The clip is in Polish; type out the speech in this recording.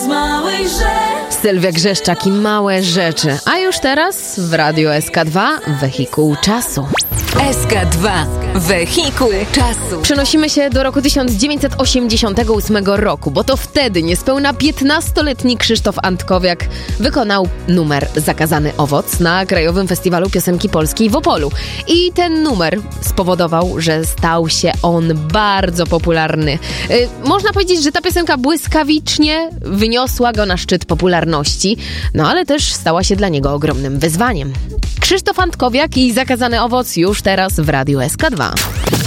z małej rzeczy. Sylwia Grzeszczak i Małe Rzeczy. A już teraz w Radiu SK2 Wehikuł Czasu. SK2 Wehikuł Czasu. Przenosimy się do roku 1988 roku, bo to wtedy niespełna 15-letni Krzysztof Antkowiak wykonał numer Zakazany owoc na Krajowym Festiwalu Piosenki Polskiej w Opolu. I ten numer spowodował, że stał się on bardzo popularny. Można powiedzieć, że ta piosenka błyskawicznie wyniosła go na szczyt popularności, no ale też stała się dla niego ogromnym wyzwaniem. Krzysztof Antkowiak i Zakazany owoc już teraz w Radiu SK2.